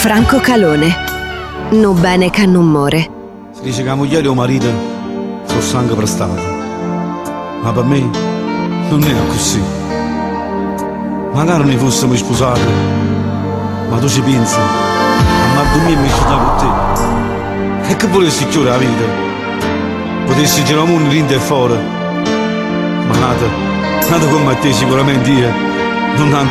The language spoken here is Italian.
Franco Calone. Non bene che non muore. Si dice che la moglie o marito sono sangue prestato, ma per me non è così. Magari ne fossimo sposati, ma tu ci pensi, a Mardomia mi ci con te. E che volessi chiudere la vita? Potessi girare il mondo rinda e fuori, ma nata come te sicuramente io non